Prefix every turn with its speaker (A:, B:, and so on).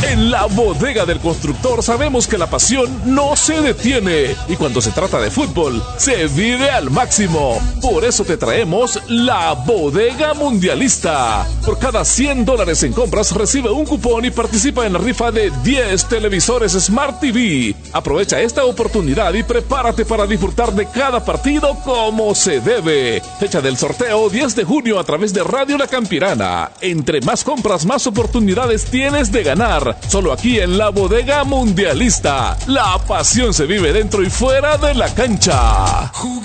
A: En la Bodega del Constructor sabemos que la pasión no se detiene y cuando se trata de fútbol se vive al máximo. Por eso te traemos la Bodega Mundialista. Por cada $100 en compras recibe un cupón y participa en la rifa de 10 televisores Smart TV. Aprovecha esta oportunidad y prepárate para disfrutar de cada partido como se debe. Fecha del sorteo 10 de junio a través de Radio La Campirana. Entre más compras, más oportunidades tienes de ganar. Solo aquí en la Bodega Mundialista. La pasión se vive dentro y fuera de la cancha.